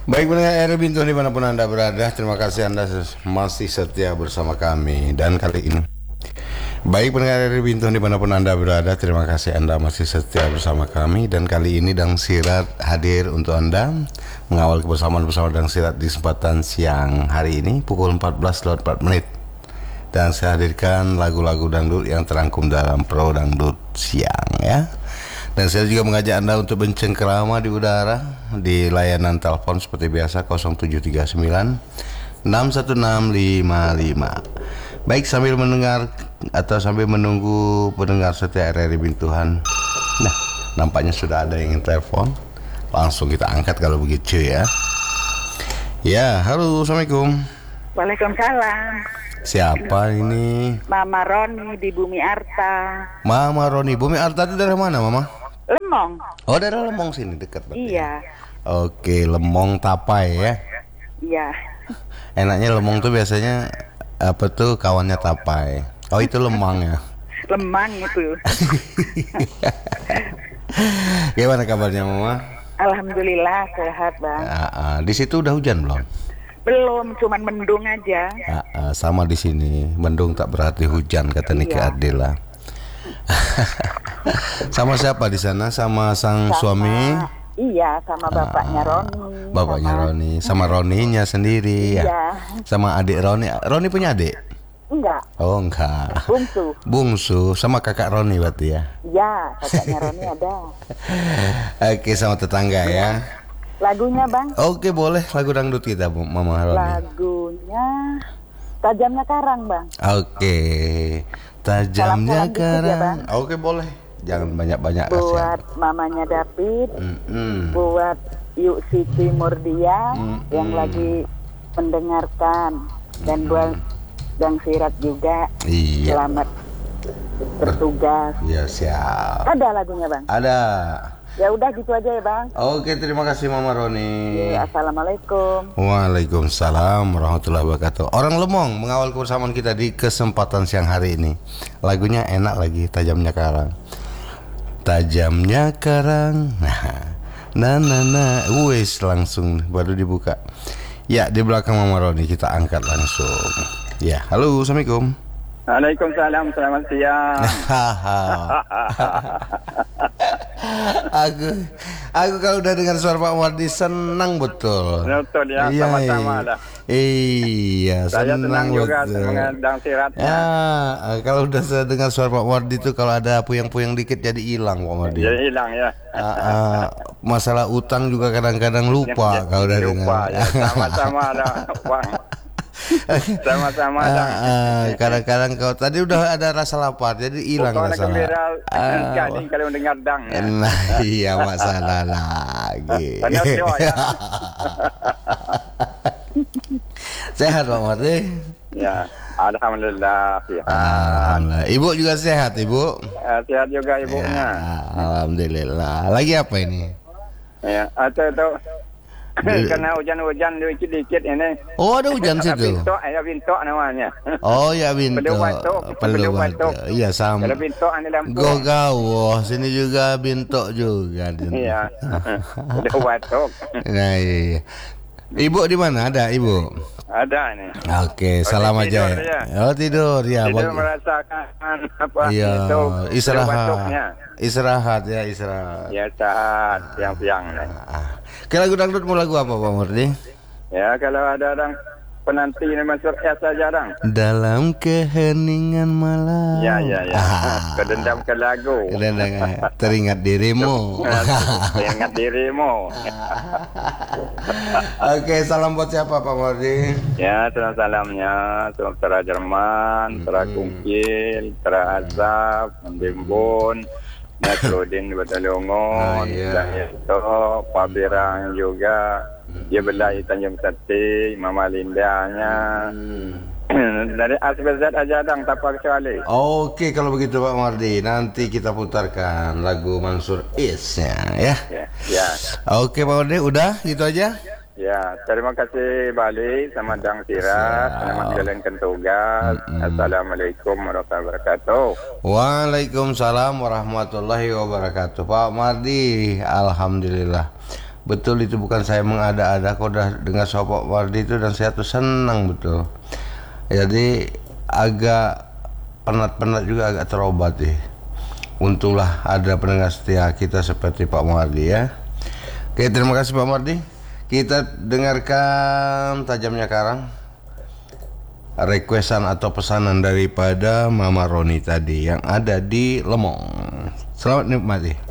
Baik pendengar RRI Bintu dimanapun Anda berada, terima kasih Anda masih setia bersama kami. Dan kali ini Baik pendengar RRI Bintu dimanapun Anda berada, terima kasih Anda masih setia bersama kami. Dan kali ini Dang Sirat hadir untuk Anda mengawal kebersamaan bersama Dang Sirat di kesempatan siang hari ini pukul 14.04. Dan saya hadirkan lagu-lagu dangdut yang terangkum dalam Pro Dangdut Siang ya. Dan saya juga mengajak Anda untuk bercengkerama di udara di layanan telepon seperti biasa 0739 61655. Baik, sambil mendengar atau sambil menunggu pendengar setia RRI Bintuhan. Nah, nampaknya sudah ada yang ingin telepon. Langsung kita angkat kalau begitu ya. Ya, halo, Assalamualaikum. Waalaikumsalam. Siapa ini? Mama Roni di Bumi Arta. Mama Roni, Bumi Arta itu dari mana, Mama? Lemong. Oh, dari Lemong sini dekat. Iya. Oke, Lemong Tapai ya. Iya. Enaknya Lemong tuh biasanya apa tuh kawannya Tapai. Oh, itu Lemang ya. Lemang itu. Gimana kabarnya Mama? Alhamdulillah sehat, Bang. Di situ udah hujan belum? Belum, cuman mendung aja. Sama di sini, mendung tak berarti hujan kata Niki Ardila. Sama siapa di sana? Sama sang suami? Iya, sama bapaknya Roni. Bapaknya Roni, sama Roninya sendiri ya. Iya. Sama adik Roni. Roni punya adik? Enggak. Oh, enggak. Bungsu. Bungsu sama kakak Roni berarti ya. Iya, kakaknya Roni ada. Oke, sama tetangga ya. Lagunya, Bang? Oke, boleh lagu dangdut kita, Bu, Mama Roni. Lagunya Tajamnya Karang, Bang. Oke. Tajamnya Salam dikit ya, Bang. Karang. Oke, boleh. Jangan banyak-banyak Buat mamanya David, buat Yuk Siti Murdia yang lagi mendengarkan, dan buat Dang Sirat juga. Iya. Selamat bertugas. Iya, siap. Ada lagunya, Bang? Ada. Ya udah gitu aja ya, Bang. Oke, terima kasih Mama Roni. Ya, assalamualaikum. Waalaikumsalam warahmatullahi wabarakatuh. Orang Lemong mengawal kebersamaan kita di kesempatan siang hari ini. Lagunya enak lagi, Tajamnya Karang. Tajamnya Karang. Nah. Wes langsung baru dibuka. Ya, di belakang Mama Roni kita angkat langsung. Ya, halo, Assalamualaikum. Waalaikumsalam, selamat siang. Aku kalau udah dengar suara Pak Wardi senang betul. Betul ya, Iya, sama-sama lah. Iya, Saya senang juga betul. mengundang siratnya. Ya, kalau udah saya dengar suara Pak Wardi itu kalau ada puyeng-puyeng dikit jadi hilang Pak Wardi. Jadi hilang ya. Masalah utang juga kadang-kadang lupa kalau udah lupa dengar. ya. Sama-sama lah, Bang. Sama-sama lah. Kadang-kadang kau tadi udah ada rasa lapar jadi hilang Pokoknya rasa gembira lapar. kalau mendengar dang ya. Nah, iya masalah lagi. Benar ya. Sehat Pak Marti? Ya, alhamdulillah. Alhamdulillah. Ibu juga sehat, Ibu? Sehat juga ibunya. Ya, alhamdulillah. Lagi apa ini? Ya, atau karena hujan-hujan dikit-dikit ini. Oh, ada hujan situ. Bintok namanya. Oh ya, Bintok. Perlu batuk. Iya, sama. Kalau Bintok ini Lampung. Gogawoh, sini juga Bintok juga. Iya. Perlu batuk. Nah, iya. Ibu di mana? Ada Ibu? Ada nih. Oke, salam aja. Ya. Oh, tidur ya. Tidur merasakan apa iya, itu istirahat. Istirahat ya, istirahat. Ya saat siang-siang nih. Oke, lagu dangdut mau lagu apa Pak Murni? Ya kalau ada orang penanti ini masuk ya saja jarang. Dalam keheningan malam. Ya. Kedendam ke lagu. Teringat dirimu. Teringat dirimu. Oke, salam buat siapa Pak Murni? Ya, salamnya untuk Tera Jerman, Tera Kungkil, Tera Azab, Bimbun, Nasruddin Batalongon, dan itu Pak Birang juga. Dia berlahir Tanjung Sati, Mama Lindanya. Dari Asbazat aja dang tanpa kecuali. Oke, kalau begitu Pak Mardi, nanti kita putarkan lagu Mansur Is-nya ya. Ya. Oke Pak Mardi, udah gitu aja. Ya, terima kasih balik sama Dang Sirat. Selamat menjalankan tugas. Assalamualaikum warahmatullahi wabarakatuh. Waalaikumsalam warahmatullahi wabarakatuh. Pak Mardi, alhamdulillah. Betul, itu bukan saya mengada-ada. Kok udah dengar suara Pak Mardi itu dan saya tuh senang betul. Jadi agak penat-penat juga, agak terobat ya. Untunglah ada pendengar setia kita seperti Pak Mardi ya. Oke, terima kasih Pak Mardi. Kita dengarkan Tajamnya Karang, requestan atau pesanan daripada Mama Roni tadi yang ada di Lemong. Selamat menikmati.